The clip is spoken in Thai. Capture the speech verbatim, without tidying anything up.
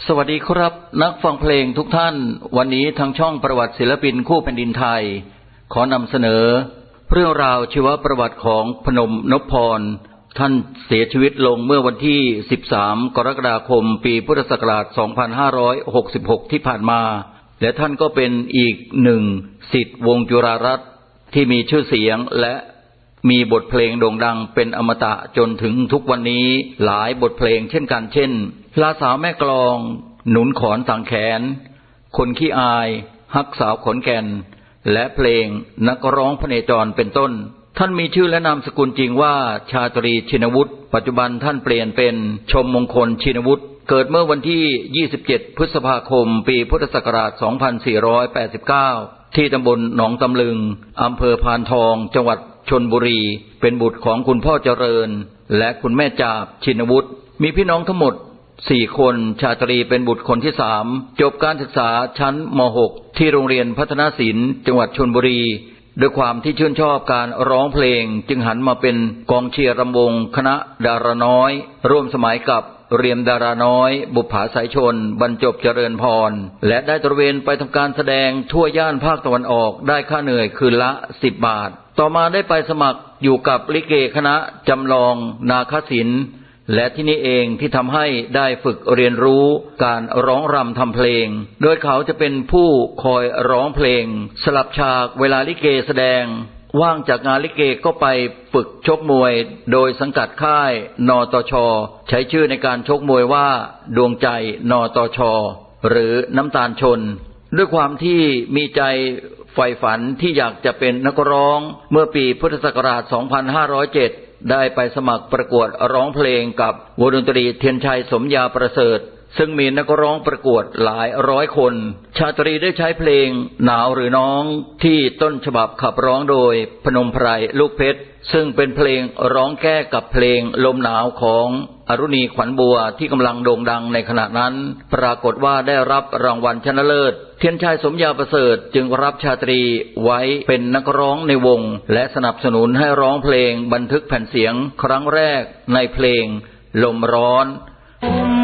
สวัสดีครับนักฟังเพลงทุกท่านวันนี้ทางช่องประวัติศิลปินคู่แผ่นดินไทยขอนำเสนอเรื่องราวชีวประวัติของพนมนพพรท่านเสียชีวิตลงเมื่อวันที่สิบสามกรกฎาคมปีพุทธศักราชสองพันห้าร้อยหกสิบหกที่ผ่านมาและท่านก็เป็นอีกหนึ่งศิษย์วงจุฬารัตน์ที่มีชื่อเสียงและมีบทเพลงโด่งดังเป็นอมตะจนถึงทุกวันนี้หลายบทเพลงเช่นกันเช่นลาสาวแม่กลองหนุนขอนต่างแขนคนขี้อายฮักสาวขอนแก่นและเพลงนักร้องพเนจรเป็นต้นท่านมีชื่อและนามสกุลจริงว่าชาตรีชินวุฒิปัจจุบันท่านเปลี่ยนเป็นชมมงคลชินวุฒิเกิดเมื่อวันที่ยี่สิบเจ็ดพฤษภาคมปีพุทธศักราชสองพันสี่ร้อยแปดสิบเก้าที่ตำบลหนองตำลึงอำเภอพานทองจังหวัดชลบุรีเป็นบุตรของคุณพ่อเจริญและคุณแม่จาบชินวุฒิมีพี่น้องทั้งหมดสี่คนชาตรีเป็นบุตรคนที่สามจบการศึกษาชั้นม หก ที่โรงเรียนพัฒนศิลป์จังหวัดชลบุรีด้วยความที่ชื่นชอบการร้องเพลงจึงหันมาเป็นกองเชียร์รำวงคณะดาราน้อยร่วมสมัยกับเรียมดาราน้อยบุปผาสายชนบรรจบเจริญพรและได้ตระเวนไปทำการแสดงทั่วย่านภาคตะวันออกได้ค่าเหนื่อยคืนละสิบบาทต่อมาได้ไปสมัครอยู่กับลิเกคณะจำลองนาคศิลป์และที่นี่เองที่ทำให้ได้ฝึกเรียนรู้การร้องรำทำเพลงโดยเขาจะเป็นผู้คอยร้องเพลงสลับฉากเวลาลิเกแสดงว่างจากงานลิเกก็ไปฝึกชกมวยโดยสังกัดค่ายนตช.ใช้ชื่อในการชกมวยว่าดวงใจนตช.หรือน้ำตาลชนด้วยความที่มีใจใฝ่ฝันที่อยากจะเป็นนักร้องเมื่อปีพุทธศักราชสองพันห้าร้อยเจ็ดได้ไปสมัครประกวดร้องเพลงกับวงดนตรีเทียนชัยสมยาประเสริฐซึ่งมีนักร้องประกวดหลายร้อยคนชาตรีได้ใช้เพลงหนาวหรือน้องที่ต้นฉบับขับร้องโดยพนมไพรลูกเพชรซึ่งเป็นเพลงร้องแก้กับเพลงลมหนาวของอรุณีขวัญบัวที่กำลังโด่งดังในขณะนั้นปรากฏว่าได้รับรางวัลชนะเลิศเทียนชัยสมยาประเสริฐจึงรับชาตรีไว้เป็นนักร้องในวงและสนับสนุนให้ร้องเพลงบันทึกแผ่นเสียงครั้งแรกในเพลงลมร้อน